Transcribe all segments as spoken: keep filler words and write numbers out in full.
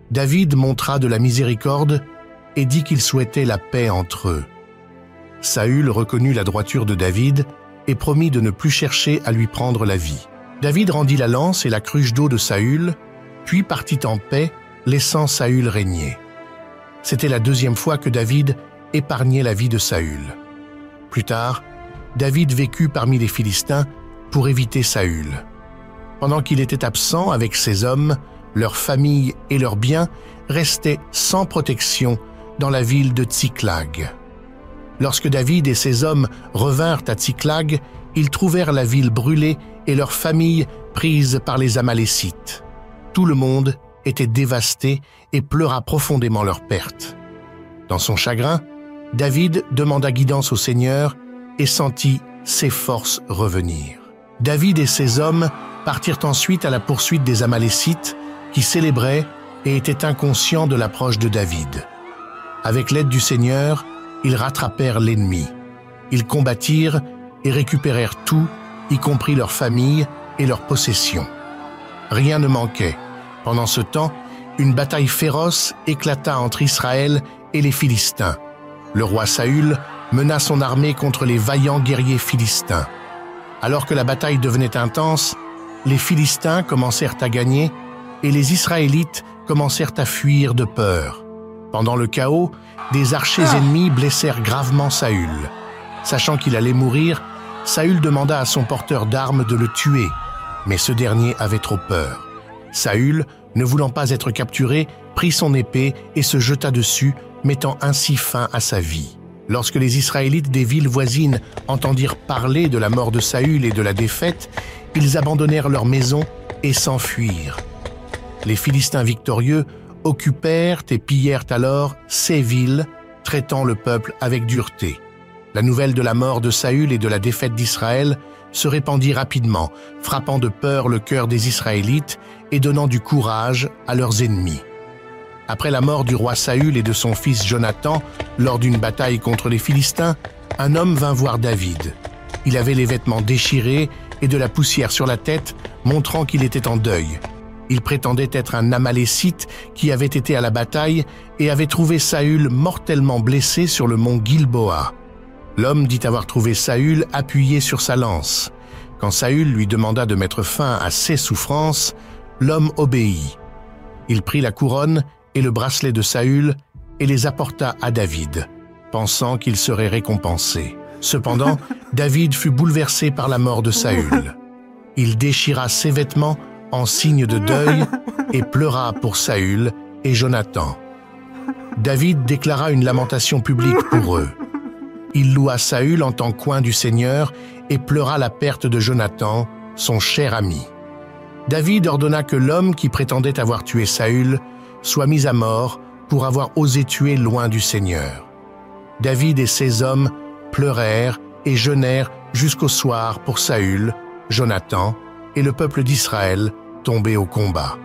David montra de la miséricorde et dit qu'il souhaitait la paix entre eux. Saül reconnut la droiture de David et promit de ne plus chercher à lui prendre la vie. David rendit la lance et la cruche d'eau de Saül, puis partit en paix, laissant Saül régner. C'était la deuxième fois que David épargnait la vie de Saül. Plus tard, David vécut parmi les Philistins pour éviter Saül. Pendant qu'il était absent avec ses hommes, leurs familles et leurs biens restaient sans protection dans la ville de Tsiklag. Lorsque David et ses hommes revinrent à Tsiklag, ils trouvèrent la ville brûlée et leurs familles prises par les Amalécites. Tout le monde était dévasté et pleura profondément leur perte. Dans son chagrin, David demanda guidance au Seigneur et sentit ses forces revenir. David et ses hommes partirent ensuite à la poursuite des Amalécites qui célébraient et étaient inconscients de l'approche de David. Avec l'aide du Seigneur, ils rattrapèrent l'ennemi. Ils combattirent et récupérèrent tout, y compris leurs familles et leurs possessions. Rien ne manquait. Pendant ce temps, une bataille féroce éclata entre Israël et les Philistins. Le roi Saül mena son armée contre les vaillants guerriers philistins. Alors que la bataille devenait intense, les Philistins commencèrent à gagner et les Israélites commencèrent à fuir de peur. Pendant le chaos, des archers ennemis blessèrent gravement Saül. Sachant qu'il allait mourir, Saül demanda à son porteur d'armes de le tuer, mais ce dernier avait trop peur. Saül, ne voulant pas être capturé, prit son épée et se jeta dessus, mettant ainsi fin à sa vie. Lorsque les Israélites des villes voisines entendirent parler de la mort de Saül et de la défaite, ils abandonnèrent leurs maisons et s'enfuirent. Les Philistins victorieux occupèrent et pillèrent alors ces villes, traitant le peuple avec dureté. La nouvelle de la mort de Saül et de la défaite d'Israël se répandit rapidement, frappant de peur le cœur des Israélites et donnant du courage à leurs ennemis. Après la mort du roi Saül et de son fils Jonathan, lors d'une bataille contre les Philistins, un homme vint voir David. Il avait les vêtements déchirés et de la poussière sur la tête, montrant qu'il était en deuil. Il prétendait être un Amalécite qui avait été à la bataille et avait trouvé Saül mortellement blessé sur le mont Gilboa. L'homme dit avoir trouvé Saül appuyé sur sa lance. Quand Saül lui demanda de mettre fin à ses souffrances, l'homme obéit. Il prit la couronne et le bracelet de Saül et les apporta à David, pensant qu'il serait récompensé. Cependant, David fut bouleversé par la mort de Saül. Il déchira ses vêtements en signe de deuil et pleura pour Saül et Jonathan. David déclara une lamentation publique pour eux. Il loua Saül en tant qu'oint du Seigneur et pleura la perte de Jonathan, son cher ami. David ordonna que l'homme qui prétendait avoir tué Saül soit mis à mort pour avoir osé tuer loin du Seigneur. David et ses hommes pleurèrent et jeûnèrent jusqu'au soir pour Saül, Jonathan et le peuple d'Israël tombé au combat.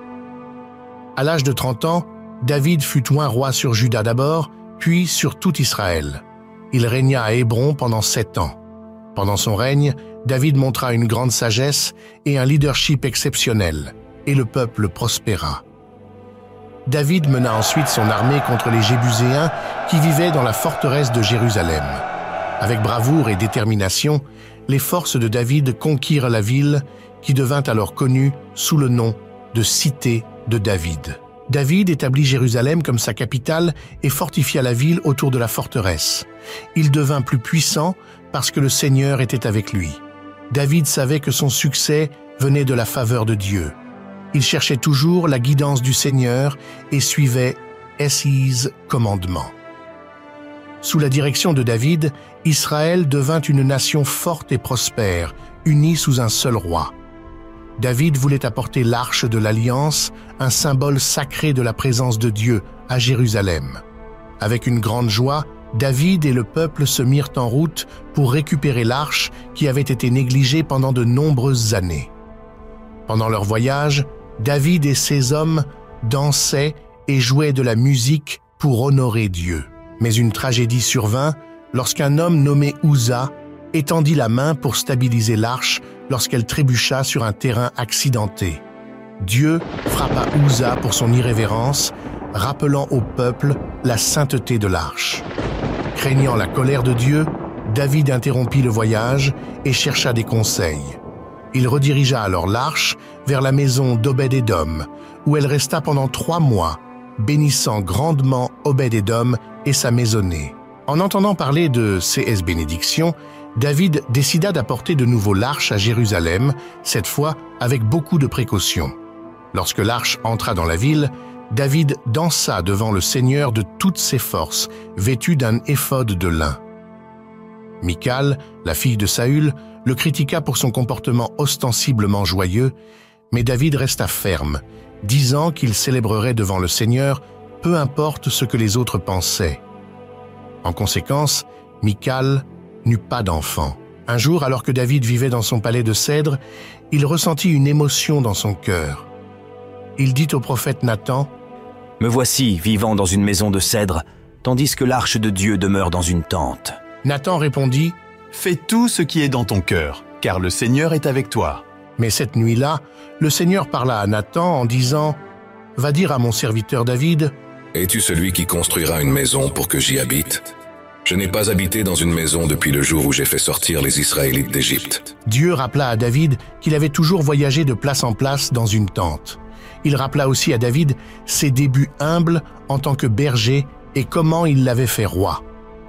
À l'âge de trente ans, David fut oint roi sur Juda d'abord, puis sur tout Israël. Il régna à Hébron pendant sept ans. Pendant son règne, David montra une grande sagesse et un leadership exceptionnel, et le peuple prospéra. David mena ensuite son armée contre les Jébuséens qui vivaient dans la forteresse de Jérusalem. Avec bravoure et détermination, les forces de David conquirent la ville qui devint alors connue sous le nom de Cité de David. David établit Jérusalem comme sa capitale et fortifia la ville autour de la forteresse. Il devint plus puissant parce que le Seigneur était avec lui. David savait que son succès venait de la faveur de Dieu. Il cherchait toujours la guidance du Seigneur et suivait ses commandements. Sous la direction de David, Israël devint une nation forte et prospère, unie sous un seul roi. David voulait apporter l'arche de l'Alliance, un symbole sacré de la présence de Dieu, à Jérusalem. Avec une grande joie, David et le peuple se mirent en route pour récupérer l'arche qui avait été négligée pendant de nombreuses années. Pendant leur voyage, David et ses hommes dansaient et jouaient de la musique pour honorer Dieu. Mais une tragédie survint lorsqu'un homme nommé Uza étendit la main pour stabiliser l'arche lorsqu'elle trébucha sur un terrain accidenté. Dieu frappa Uza pour son irrévérence, rappelant au peuple la sainteté de l'arche. Craignant la colère de Dieu, David interrompit le voyage et chercha des conseils. Il redirigea alors l'arche vers la maison d'Obed-Édom, où elle resta pendant trois mois, bénissant grandement Obed-Édom et sa maisonnée. En entendant parler de ces bénédictions, David décida d'apporter de nouveau l'arche à Jérusalem, cette fois avec beaucoup de précautions. Lorsque l'arche entra dans la ville, David dansa devant le Seigneur de toutes ses forces, vêtu d'un éphod de lin. Michal, la fille de Saül, le critiqua pour son comportement ostensiblement joyeux, mais David resta ferme, disant qu'il célébrerait devant le Seigneur, peu importe ce que les autres pensaient. En conséquence, Michal n'eut pas d'enfant. Un jour, alors que David vivait dans son palais de cèdre, il ressentit une émotion dans son cœur. Il dit au prophète Nathan, « Me voici vivant dans une maison de cèdre, tandis que l'arche de Dieu demeure dans une tente. » Nathan répondit, « Fais tout ce qui est dans ton cœur, car le Seigneur est avec toi. » Mais cette nuit-là, le Seigneur parla à Nathan en disant, « Va dire à mon serviteur David, « Es-tu celui qui construira une maison pour que j'y habite ? Je n'ai pas habité dans une maison depuis le jour où j'ai fait sortir les Israélites d'Égypte. » Dieu rappela à David qu'il avait toujours voyagé de place en place dans une tente. Il rappela aussi à David ses débuts humbles en tant que berger et comment il l'avait fait roi.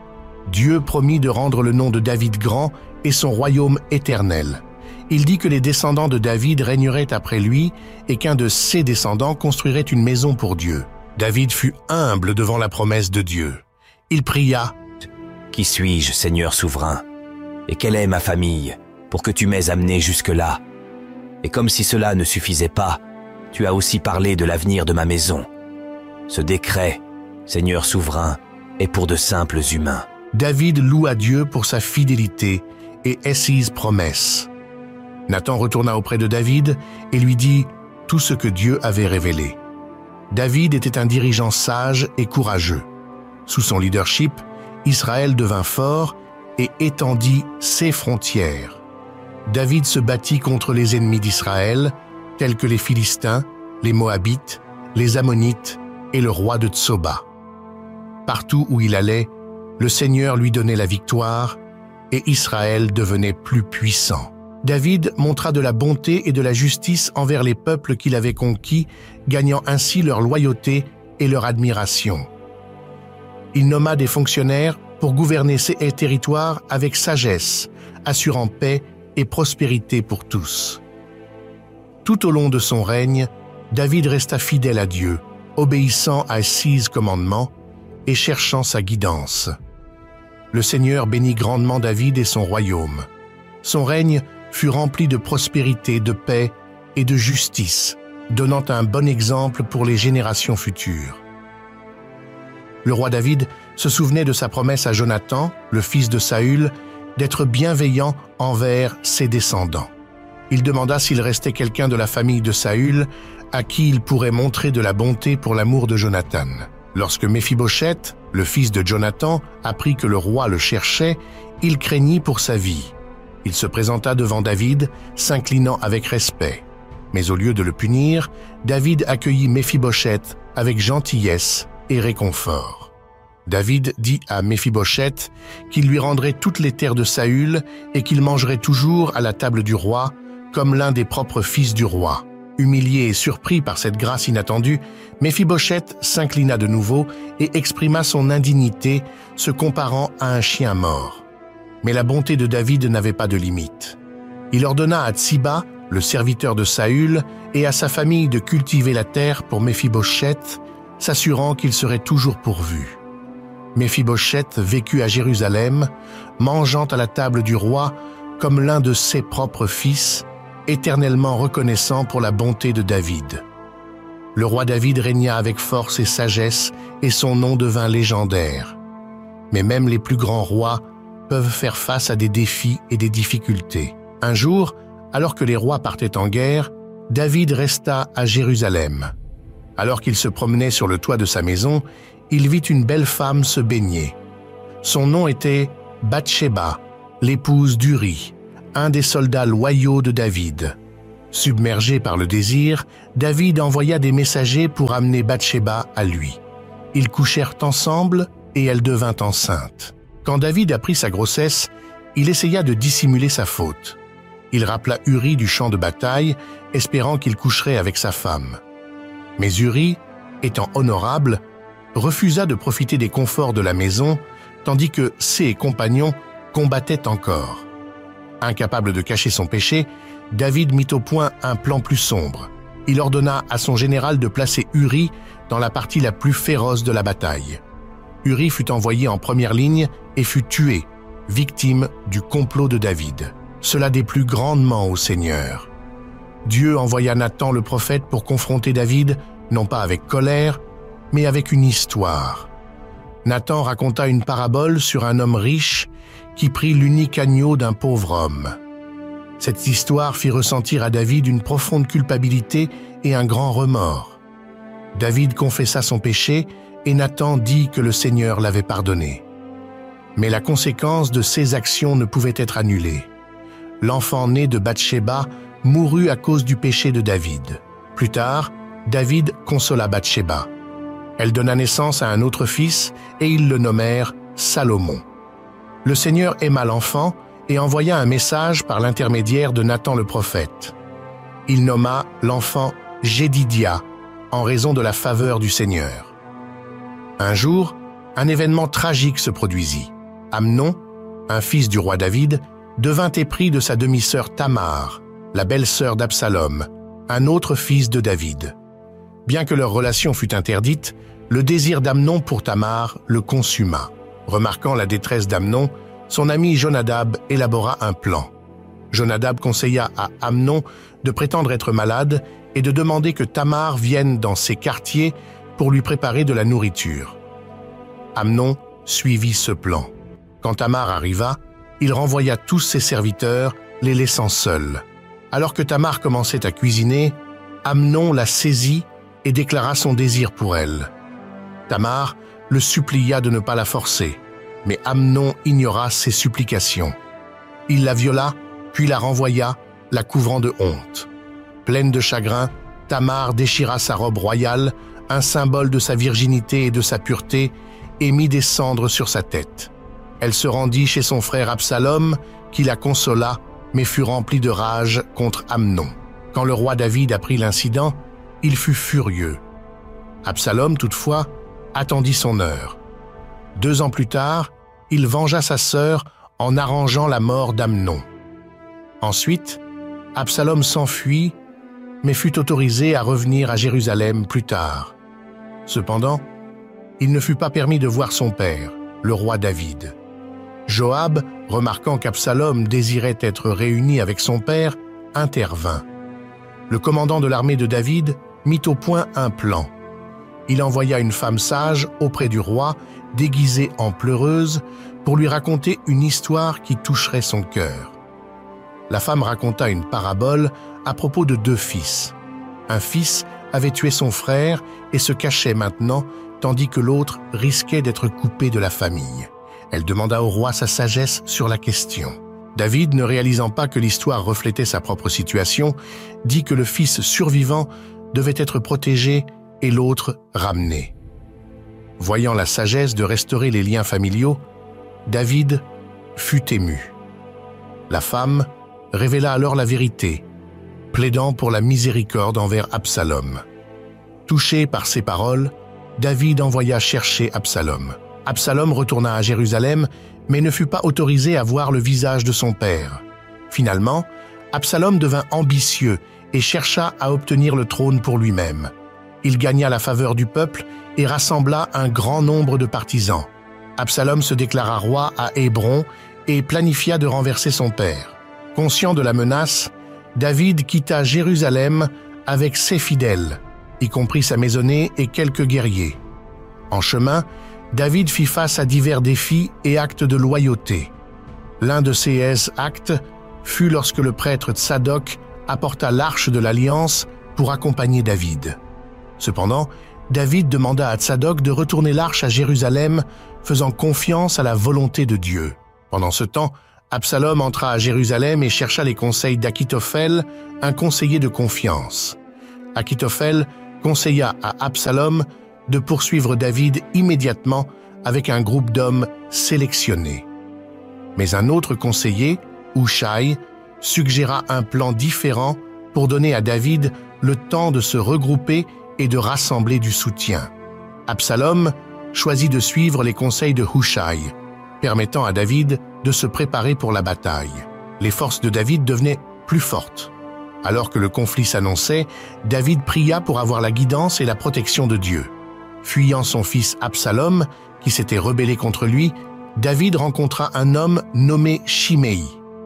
Dieu promit de rendre le nom de David grand et son royaume éternel. Il dit que les descendants de David régneraient après lui et qu'un de ses descendants construirait une maison pour Dieu. David fut humble devant la promesse de Dieu. Il pria, « Qui suis-je, Seigneur souverain? Et quelle est ma famille pour que tu m'aies amené jusque-là? Et comme si cela ne suffisait pas, tu as aussi parlé de l'avenir de ma maison. Ce décret, Seigneur souverain, est pour de simples humains. » David loua Dieu pour sa fidélité et Essise promesse. Nathan retourna auprès de David et lui dit tout ce que Dieu avait révélé. David était un dirigeant sage et courageux. Sous son leadership, Israël devint fort et étendit ses frontières. David se battit contre les ennemis d'Israël, tels que les Philistins, les Moabites, les Ammonites et le roi de Tsoba. Partout où il allait, le Seigneur lui donnait la victoire et Israël devenait plus puissant. David montra de la bonté et de la justice envers les peuples qu'il avait conquis, gagnant ainsi leur loyauté et leur admiration. Il nomma des fonctionnaires pour gouverner ces territoires avec sagesse, assurant paix et prospérité pour tous. Tout au long de son règne, David resta fidèle à Dieu, obéissant à ses commandements et cherchant sa guidance. Le Seigneur bénit grandement David et son royaume. Son règne fut rempli de prospérité, de paix et de justice, donnant un bon exemple pour les générations futures. Le roi David se souvenait de sa promesse à Jonathan, le fils de Saül, d'être bienveillant envers ses descendants. Il demanda s'il restait quelqu'un de la famille de Saül à qui il pourrait montrer de la bonté pour l'amour de Jonathan. Lorsque Méphibosheth, le fils de Jonathan, apprit que le roi le cherchait, il craignit pour sa vie. Il se présenta devant David, s'inclinant avec respect. Mais au lieu de le punir, David accueillit Méphibosheth avec gentillesse et réconfort. David dit à Méphibosheth qu'il lui rendrait toutes les terres de Saül et qu'il mangerait toujours à la table du roi, comme l'un des propres fils du roi. Humilié et surpris par cette grâce inattendue, Méphibosheth s'inclina de nouveau et exprima son indignité, se comparant à un chien mort. Mais la bonté de David n'avait pas de limite. Il ordonna à Tsiba, le serviteur de Saül, et à sa famille de cultiver la terre pour Méphibosheth, s'assurant qu'il serait toujours pourvu. Méphibosheth vécut à Jérusalem, mangeant à la table du roi comme l'un de ses propres fils, éternellement reconnaissant pour la bonté de David. Le roi David régna avec force et sagesse, et son nom devint légendaire. Mais même les plus grands rois peuvent faire face à des défis et des difficultés. Un jour, alors que les rois partaient en guerre, David resta à Jérusalem. Alors qu'il se promenait sur le toit de sa maison, il vit une belle femme se baigner. Son nom était Bathsheba, l'épouse d'Uri, un des soldats loyaux de David. Submergé par le désir, David envoya des messagers pour amener Bathsheba à lui. Ils couchèrent ensemble et elle devint enceinte. Quand David apprit sa grossesse, il essaya de dissimuler sa faute. Il rappela Uri du champ de bataille, espérant qu'il coucherait avec sa femme. Mais Uri, étant honorable, refusa de profiter des conforts de la maison, tandis que ses compagnons combattaient encore. Incapable de cacher son péché, David mit au point un plan plus sombre. Il ordonna à son général de placer Uri dans la partie la plus féroce de la bataille. Uri fut envoyé en première ligne et fut tué, victime du complot de David. Cela déplut grandement au Seigneur. Dieu envoya Nathan le prophète pour confronter David, non pas avec colère, mais avec une histoire. Nathan raconta une parabole sur un homme riche qui prit l'unique agneau d'un pauvre homme. Cette histoire fit ressentir à David une profonde culpabilité et un grand remords. David confessa son péché et Nathan dit que le Seigneur l'avait pardonné. Mais la conséquence de ses actions ne pouvait être annulée. L'enfant né de Bathsheba mourut à cause du péché de David. Plus tard, David consola Bathsheba. Elle donna naissance à un autre fils et ils le nommèrent Salomon. Le Seigneur aima l'enfant et envoya un message par l'intermédiaire de Nathan le prophète. Il nomma l'enfant Jédidia en raison de la faveur du Seigneur. Un jour, un événement tragique se produisit. Amnon, un fils du roi David, devint épris de sa demi-sœur Tamar, la belle-sœur d'Absalom, un autre fils de David. Bien que leur relation fût interdite, le désir d'Amnon pour Tamar le consuma. Remarquant la détresse d'Amnon, son ami Jonadab élabora un plan. Jonadab conseilla à Amnon de prétendre être malade et de demander que Tamar vienne dans ses quartiers pour lui préparer de la nourriture. Amnon suivit ce plan. Quand Tamar arriva, il renvoya tous ses serviteurs, les laissant seuls. Alors que Tamar commençait à cuisiner, Amnon la saisit et déclara son désir pour elle. Tamar le supplia de ne pas la forcer, mais Amnon ignora ses supplications. Il la viola, puis la renvoya, la couvrant de honte. Pleine de chagrin, Tamar déchira sa robe royale, un symbole de sa virginité et de sa pureté, et mit des cendres sur sa tête. Elle se rendit chez son frère Absalom, qui la consola, mais fut rempli de rage contre Amnon. Quand le roi David apprit l'incident, il fut furieux. Absalom, toutefois, attendit son heure. Deux ans plus tard, il vengea sa sœur en arrangeant la mort d'Amnon. Ensuite, Absalom s'enfuit, mais fut autorisé à revenir à Jérusalem plus tard. Cependant, il ne fut pas permis de voir son père, le roi David. Joab, remarquant qu'Absalom désirait être réuni avec son père, intervint. Le commandant de l'armée de David mit au point un plan. Il envoya une femme sage auprès du roi, déguisée en pleureuse, pour lui raconter une histoire qui toucherait son cœur. La femme raconta une parabole à propos de deux fils. Un fils avait tué son frère et se cachait maintenant, tandis que l'autre risquait d'être coupé de la famille. Elle demanda au roi sa sagesse sur la question. David, ne réalisant pas que l'histoire reflétait sa propre situation, dit que le fils survivant devait être protégé et l'autre ramené. Voyant la sagesse de restaurer les liens familiaux, David fut ému. La femme révéla alors la vérité, plaidant pour la miséricorde envers Absalom. Touché par ces paroles, David envoya chercher Absalom. Absalom retourna à Jérusalem, mais ne fut pas autorisé à voir le visage de son père. Finalement, Absalom devint ambitieux et chercha à obtenir le trône pour lui-même. Il gagna la faveur du peuple et rassembla un grand nombre de partisans. Absalom se déclara roi à Hébron et planifia de renverser son père. Conscient de la menace, David quitta Jérusalem avec ses fidèles, y compris sa maisonnée et quelques guerriers. En chemin, David fit face à divers défis et actes de loyauté. L'un de ces actes fut lorsque le prêtre Tsadok apporta l'arche de l'Alliance pour accompagner David. Cependant, David demanda à Tsadok de retourner l'arche à Jérusalem, faisant confiance à la volonté de Dieu. Pendant ce temps, Absalom entra à Jérusalem et chercha les conseils d'Akitophel, un conseiller de confiance. Akitophel conseilla à Absalom de poursuivre David immédiatement avec un groupe d'hommes sélectionnés. Mais un autre conseiller, Hushai, suggéra un plan différent pour donner à David le temps de se regrouper et de rassembler du soutien. Absalom choisit de suivre les conseils de Hushai, permettant à David de se préparer pour la bataille. Les forces de David devenaient plus fortes. Alors que le conflit s'annonçait, David pria pour avoir la guidance et la protection de Dieu. Fuyant son fils Absalom, qui s'était rebellé contre lui, David rencontra un homme nommé Shimei.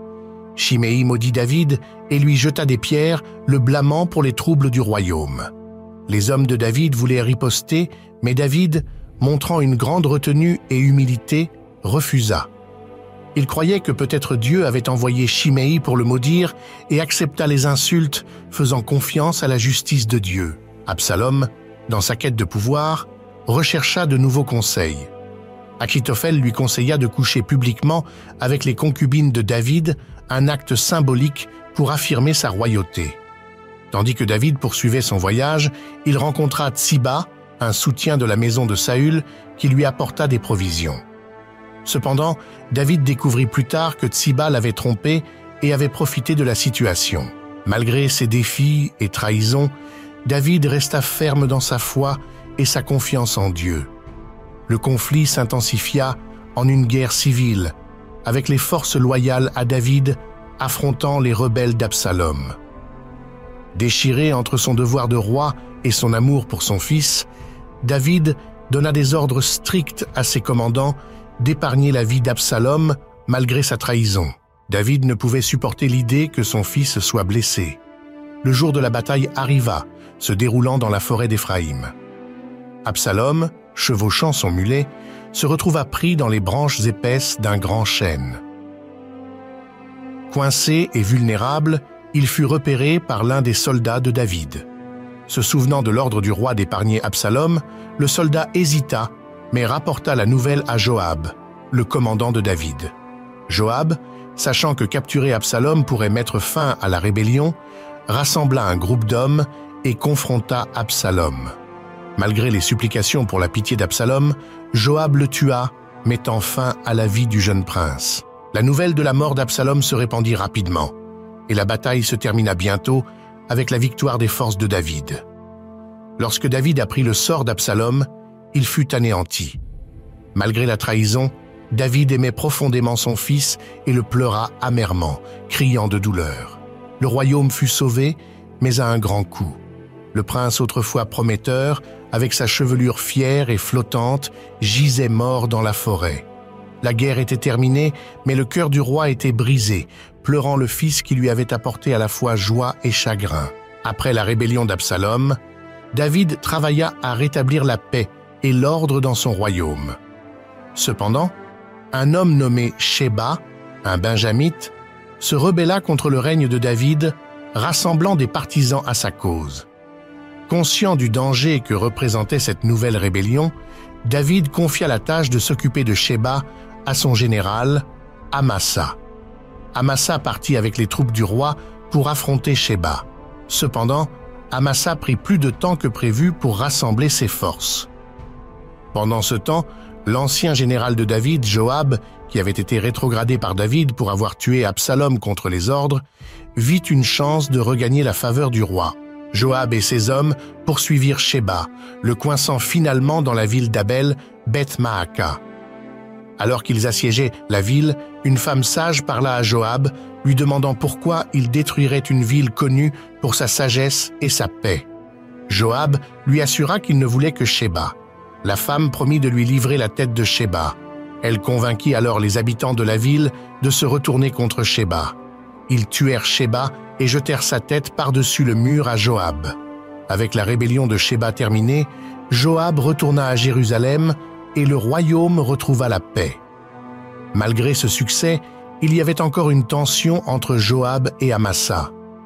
Shimei maudit David et lui jeta des pierres, le blâmant pour les troubles du royaume. Les hommes de David voulaient riposter, mais David, montrant une grande retenue et humilité, refusa. Il croyait que peut-être Dieu avait envoyé Shimei pour le maudire et accepta les insultes, faisant confiance à la justice de Dieu. Absalom, dans sa quête de pouvoir, rechercha de nouveaux conseils. Akitophel lui conseilla de coucher publiquement avec les concubines de David, un acte symbolique pour affirmer sa royauté. Tandis que David poursuivait son voyage, il rencontra Tsiba, un soutien de la maison de Saül, qui lui apporta des provisions. Cependant, David découvrit plus tard que Tsiba l'avait trompé et avait profité de la situation. Malgré ses défis et trahisons, David resta ferme dans sa foi et sa confiance en Dieu. Le conflit s'intensifia en une guerre civile, avec les forces loyales à David affrontant les rebelles d'Absalom. Déchiré entre son devoir de roi et son amour pour son fils, David donna des ordres stricts à ses commandants d'épargner la vie d'Absalom malgré sa trahison. David ne pouvait supporter l'idée que son fils soit blessé. Le jour de la bataille arriva, se déroulant dans la forêt d'Éphraïm. Absalom, chevauchant son mulet, se retrouva pris dans les branches épaisses d'un grand chêne. Coincé et vulnérable, il fut repéré par l'un des soldats de David. Se souvenant de l'ordre du roi d'épargner Absalom, le soldat hésita, mais rapporta la nouvelle à Joab, le commandant de David. Joab, sachant que capturer Absalom pourrait mettre fin à la rébellion, rassembla un groupe d'hommes et confronta Absalom. Malgré les supplications pour la pitié d'Absalom, Joab le tua, mettant fin à la vie du jeune prince. La nouvelle de la mort d'Absalom se répandit rapidement, et la bataille se termina bientôt avec la victoire des forces de David. Lorsque David apprit le sort d'Absalom, il fut anéanti. Malgré la trahison, David aimait profondément son fils et le pleura amèrement, criant de douleur. Le royaume fut sauvé, mais à un grand coût. Le prince autrefois prometteur, avec sa chevelure fière et flottante, gisait mort dans la forêt. La guerre était terminée, mais le cœur du roi était brisé, pleurant le fils qui lui avait apporté à la fois joie et chagrin. Après la rébellion d'Absalom, David travailla à rétablir la paix et l'ordre dans son royaume. Cependant, un homme nommé Sheba, un benjamite, se rebella contre le règne de David, rassemblant des partisans à sa cause. Conscient du danger que représentait cette nouvelle rébellion, David confia la tâche de s'occuper de Sheba à son général, Amasa. Amasa partit avec les troupes du roi pour affronter Sheba. Cependant, Amasa prit plus de temps que prévu pour rassembler ses forces. Pendant ce temps, l'ancien général de David, Joab, qui avait été rétrogradé par David pour avoir tué Absalom contre les ordres, vit une chance de regagner la faveur du roi. Joab et ses hommes poursuivirent Sheba, le coinçant finalement dans la ville d'Abel, Beth-Maaka. Alors qu'ils assiégeaient la ville, une femme sage parla à Joab, lui demandant pourquoi il détruirait une ville connue pour sa sagesse et sa paix. Joab lui assura qu'il ne voulait que Sheba. La femme promit de lui livrer la tête de Sheba. Elle convainquit alors les habitants de la ville de se retourner contre Sheba. Ils tuèrent Sheba et jetèrent sa tête par-dessus le mur à Joab. Avec la rébellion de Sheba terminée, Joab retourna à Jérusalem et le royaume retrouva la paix. Malgré ce succès, il y avait encore une tension entre Joab et Amasa.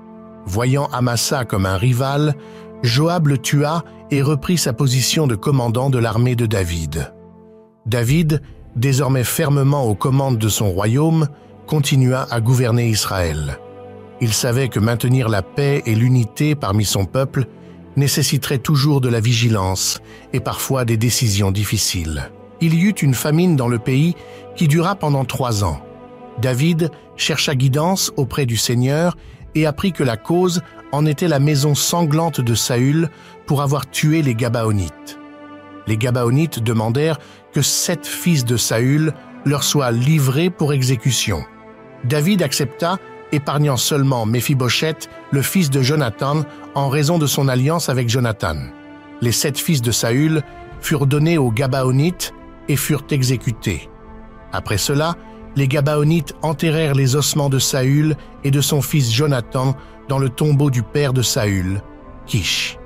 Voyant Amasa comme un rival, Joab le tua et reprit sa position de commandant de l'armée de David. David, désormais fermement aux commandes de son royaume, continua à gouverner Israël. Il savait que maintenir la paix et l'unité parmi son peuple nécessiterait toujours de la vigilance et parfois des décisions difficiles. Il y eut une famine dans le pays qui dura pendant trois ans. David chercha guidance auprès du Seigneur et apprit que la cause en était la maison sanglante de Saül pour avoir tué les Gabaonites. Les Gabaonites demandèrent que sept fils de Saül leur soient livrés pour exécution. David accepta, épargnant seulement Méphibosheth, le fils de Jonathan, en raison de son alliance avec Jonathan. Les sept fils de Saül furent donnés aux Gabaonites et furent exécutés. Après cela, les Gabaonites enterrèrent les ossements de Saül et de son fils Jonathan dans le tombeau du père de Saül, Kish.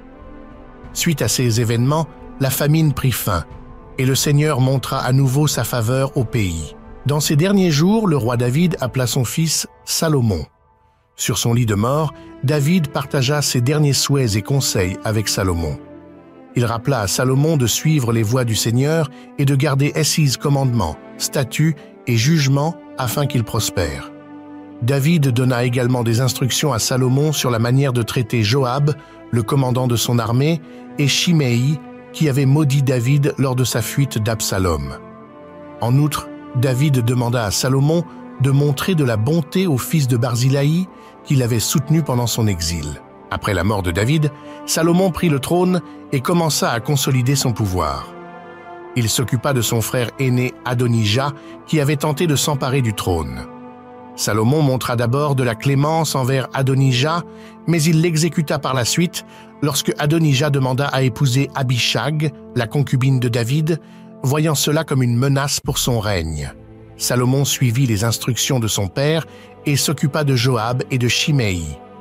Suite à ces événements, la famine prit fin, et le Seigneur montra à nouveau sa faveur au pays. Dans ces derniers jours, le roi David appela son fils Salomon. Sur son lit de mort, David partagea ses derniers souhaits et conseils avec Salomon. Il rappela à Salomon de suivre les voies du Seigneur et de garder ses commandements, statuts et jugements afin qu'il prospère. David donna également des instructions à Salomon sur la manière de traiter Joab, le commandant de son armée, et Shimei, qui avait maudit David lors de sa fuite d'Absalom. En outre, David demanda à Salomon de montrer de la bonté au fils de Barzilaï qu'il avait soutenu pendant son exil. Après la mort de David, Salomon prit le trône et commença à consolider son pouvoir. Il s'occupa de son frère aîné Adonijah, qui avait tenté de s'emparer du trône. Salomon montra d'abord de la clémence envers Adonijah, mais il l'exécuta par la suite lorsque Adonijah demanda à épouser Abishag, la concubine de David, voyant cela comme une menace pour son règne. Salomon suivit les instructions de son père et s'occupa de Joab et de Shimei.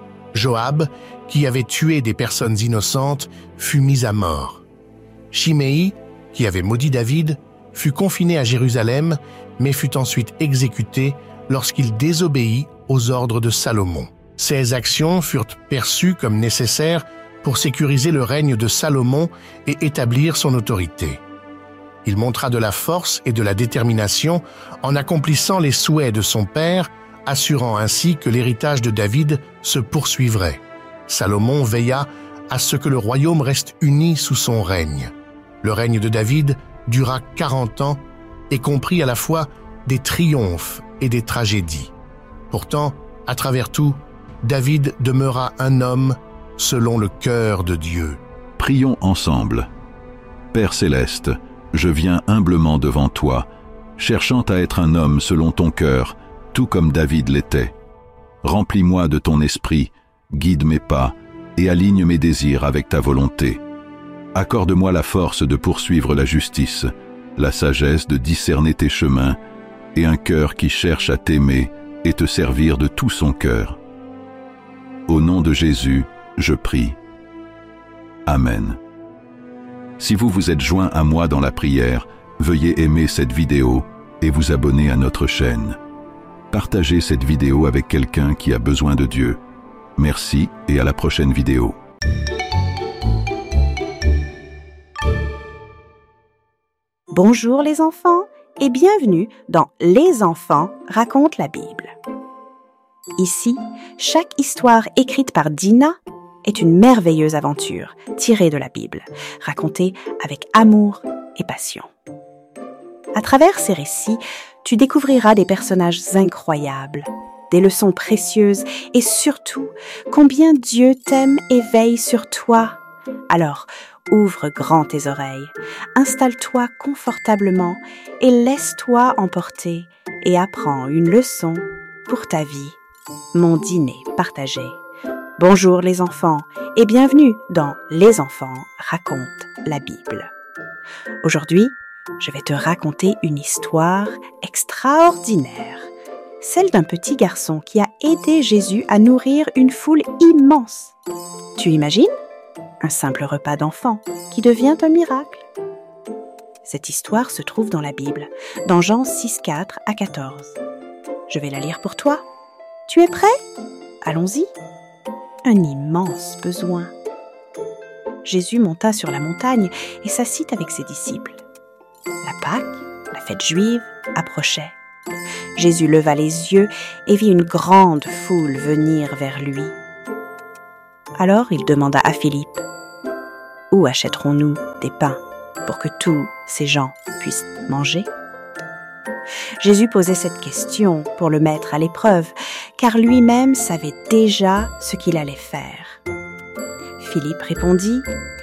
Joab, qui avait tué des personnes innocentes, fut mis à mort. Shimei, qui avait maudit David, fut confiné à Jérusalem, mais fut ensuite exécuté lorsqu'il désobéit aux ordres de Salomon. Ces actions furent perçues comme nécessaires pour sécuriser le règne de Salomon et établir son autorité. Il montra de la force et de la détermination en accomplissant les souhaits de son père, assurant ainsi que l'héritage de David se poursuivrait. Salomon veilla à ce que le royaume reste uni sous son règne. Le règne de David dura quarante ans et comprit à la fois des triomphes et des tragédies. Pourtant, à travers tout, David demeura un homme selon le cœur de Dieu. Prions ensemble. Père céleste, je viens humblement devant toi, cherchant à être un homme selon ton cœur, tout comme David l'était. Remplis-moi de ton esprit, guide mes pas et aligne mes désirs avec ta volonté. Accorde-moi la force de poursuivre la justice, la sagesse de discerner tes chemins et un cœur qui cherche à t'aimer et te servir de tout son cœur. Au nom de Jésus, je prie. Amen. Si vous vous êtes joint à moi dans la prière, veuillez aimer cette vidéo et vous abonner à notre chaîne. Partagez cette vidéo avec quelqu'un qui a besoin de Dieu. Merci et à la prochaine vidéo. Bonjour les enfants et bienvenue dans Les enfants racontent la Bible. Ici, chaque histoire écrite par Dina est une merveilleuse aventure tirée de la Bible, racontée avec amour et passion. À travers ces récits, tu découvriras des personnages incroyables, des leçons précieuses et surtout combien Dieu t'aime et veille sur toi. Alors, ouvre grand tes oreilles, installe-toi confortablement et laisse-toi emporter et apprends une leçon pour ta vie. Mon dîner partagé. Bonjour les enfants et bienvenue dans Les enfants racontent la Bible. Aujourd'hui, je vais te raconter une histoire extraordinaire, celle d'un petit garçon qui a aidé Jésus à nourrir une foule immense. Tu imagines ? Un simple repas d'enfant qui devient un miracle. Cette histoire se trouve dans la Bible, dans Jean six, quatre à quatorze. Je vais la lire pour toi. Tu es prêt ? Allons-y. Un immense besoin. Jésus monta sur la montagne et s'assit avec ses disciples. La Pâque, la fête juive, approchait. Jésus leva les yeux et vit une grande foule venir vers lui. Alors il demanda à Philippe, « Où achèterons-nous des pains pour que tous ces gens puissent manger ?» Jésus posait cette question pour le mettre à l'épreuve, car lui-même savait déjà ce qu'il allait faire. Philippe répondit,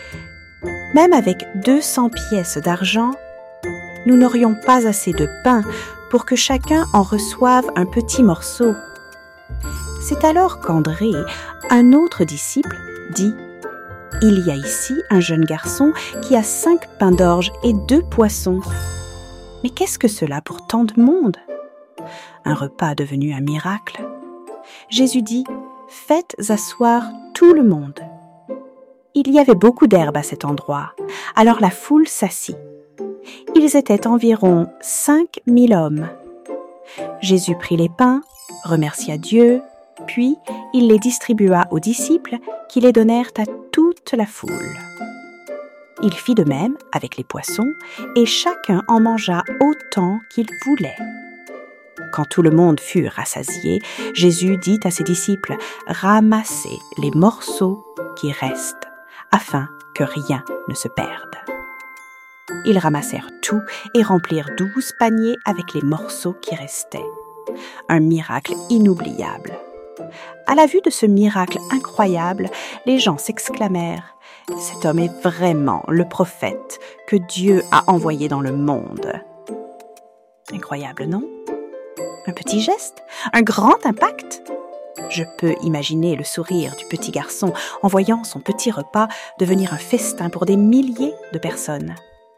« Même avec deux cents pièces d'argent, nous n'aurions pas assez de pain pour que chacun en reçoive un petit morceau. » C'est alors qu'André, un autre disciple, dit, « Il y a ici un jeune garçon qui a cinq pains d'orge et deux poissons. Mais qu'est-ce que cela pour tant de monde ?» Un repas devenu un miracle. Jésus dit, « Faites asseoir tout le monde. » Il y avait beaucoup d'herbe à cet endroit, alors la foule s'assit. Ils étaient environ cinq mille hommes. Jésus prit les pains, remercia Dieu, puis il les distribua aux disciples qui les donnèrent à toute la foule. Il fit de même avec les poissons, et chacun en mangea autant qu'il voulait. Quand tout le monde fut rassasié, Jésus dit à ses disciples, « Ramassez les morceaux qui restent, afin que rien ne se perde. » Ils ramassèrent tout et remplirent douze paniers avec les morceaux qui restaient. Un miracle inoubliable. À la vue de ce miracle incroyable, les gens s'exclamèrent « Cet homme est vraiment le prophète que Dieu a envoyé dans le monde. » Incroyable, non? Un petit geste? Un grand impact? Je peux imaginer le sourire du petit garçon en voyant son petit repas devenir un festin pour des milliers de personnes.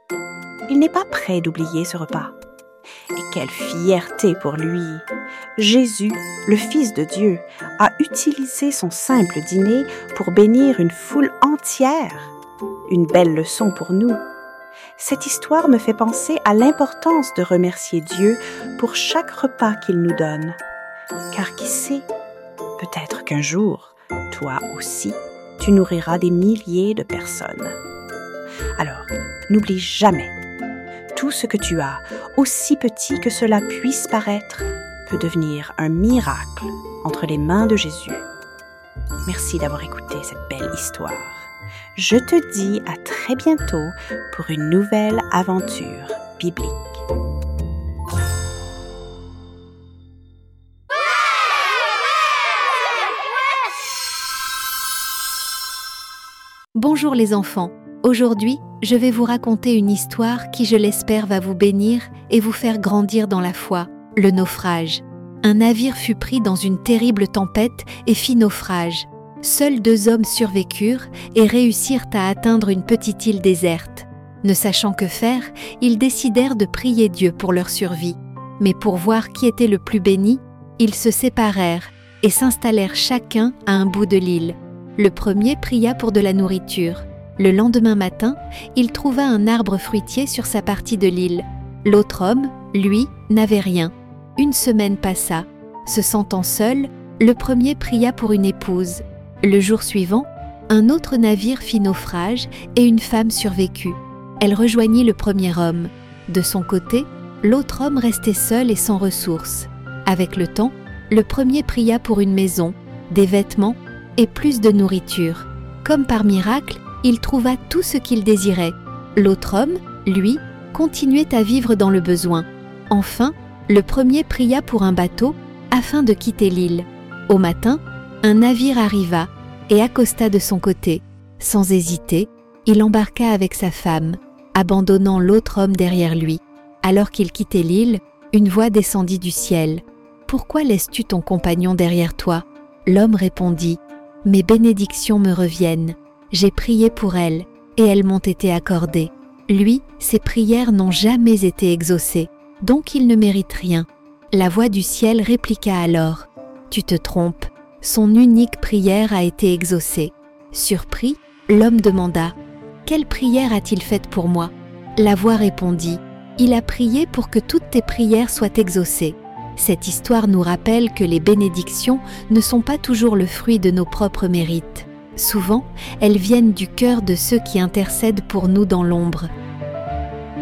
Il n'est pas prêt d'oublier ce repas. Et quelle fierté pour lui! Jésus, le Fils de Dieu, a utilisé son simple dîner pour bénir une foule entière. Une belle leçon pour nous. Cette histoire me fait penser à l'importance de remercier Dieu pour chaque repas qu'il nous donne. Car qui sait, peut-être qu'un jour, toi aussi, tu nourriras des milliers de personnes. Alors, n'oublie jamais, tout ce que tu as, aussi petit que cela puisse paraître, peut devenir un miracle entre les mains de Jésus. Merci d'avoir écouté cette belle histoire. Je te dis à très bientôt pour une nouvelle aventure biblique. Bonjour les enfants. Aujourd'hui, je vais vous raconter une histoire qui, je l'espère, va vous bénir et vous faire grandir dans la foi. Le naufrage. Un navire fut pris dans une terrible tempête et fit naufrage. Seuls deux hommes survécurent et réussirent à atteindre une petite île déserte. Ne sachant que faire, ils décidèrent de prier Dieu pour leur survie. Mais pour voir qui était le plus béni, ils se séparèrent et s'installèrent chacun à un bout de l'île. Le premier pria pour de la nourriture. Le lendemain matin, il trouva un arbre fruitier sur sa partie de l'île. L'autre homme, lui, n'avait rien. Une semaine passa. Se sentant seul, le premier pria pour une épouse. Le jour suivant, un autre navire fit naufrage et une femme survécut. Elle rejoignit le premier homme. De son côté, l'autre homme restait seul et sans ressources. Avec le temps, le premier pria pour une maison, des vêtements et plus de nourriture. Comme par miracle, il trouva tout ce qu'il désirait. L'autre homme, lui, continuait à vivre dans le besoin. Enfin, le premier pria pour un bateau afin de quitter l'île. Au matin, un navire arriva et accosta de son côté. Sans hésiter, il embarqua avec sa femme, abandonnant l'autre homme derrière lui. Alors qu'il quittait l'île, une voix descendit du ciel. « Pourquoi laisses-tu ton compagnon derrière toi ?» L'homme répondit, « Mes bénédictions me reviennent. J'ai prié pour elles et elles m'ont été accordées. Lui, ses prières n'ont jamais été exaucées, donc il ne mérite rien. » La voix du ciel répliqua alors, « Tu te trompes, son unique prière a été exaucée. » Surpris, l'homme demanda, « Quelle prière a-t-il faite pour moi ?» La voix répondit, « Il a prié pour que toutes tes prières soient exaucées. » Cette histoire nous rappelle que les bénédictions ne sont pas toujours le fruit de nos propres mérites. Souvent, elles viennent du cœur de ceux qui intercèdent pour nous dans l'ombre.